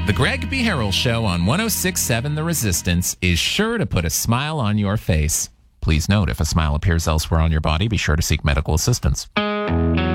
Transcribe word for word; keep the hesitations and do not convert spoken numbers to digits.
The Greg B. Harrell Show on one oh six point seven The Resistance is sure to put a smile on your face. Please note, if a smile appears elsewhere on your body, be sure to seek medical assistance.